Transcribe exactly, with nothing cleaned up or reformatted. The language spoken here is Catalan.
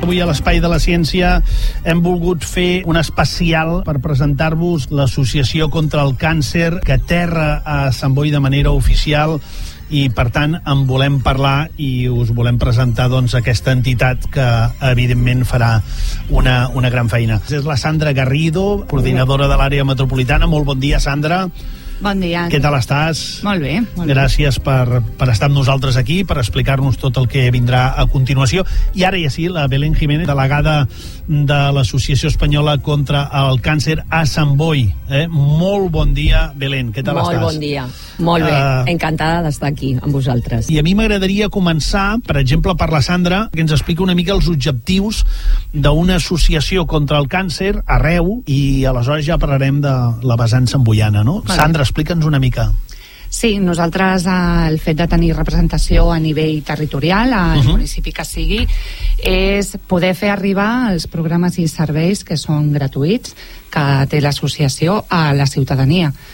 avui a l'Espai de la Ciència hem volgut fer un especial per presentar-vos l'Associació contra el Càncer, que aterra a Sant Boi de manera oficial, i per tant en volem parlar i us volem presentar doncs aquesta entitat que evidentment farà una, una gran feina. És la Sandra Garrido, coordinadora de l'àrea metropolitana. Molt bon dia, Sandra. Bon dia. Què tal estàs? Molt bé. Molt bé. Gràcies per, per estar amb nosaltres aquí, per explicar-nos tot el que vindrà a continuació. I ara ja sí, la Belén Jiménez, delegada de l'Associació Espanyola contra el Càncer a Sant Boi. Eh? Molt bon dia, Belén. Què tal Molt estàs? Molt bon dia. Molt bé. Uh, Encantada d'estar aquí amb vosaltres. I a mi m'agradaria començar, per exemple, per la Sandra, que ens expliqui una mica els objectius d'una associació contra el càncer arreu, i aleshores ja parlarem de la vessant samboiana, no? Vale. Sandra, explica'ns una mica. Sí, nosaltres eh, el fet de tenir representació a nivell territorial, al uh-huh. municipi que sigui, és poder fer arribar els programes i serveis que són gratuïts, que té l'associació, a la ciutadania.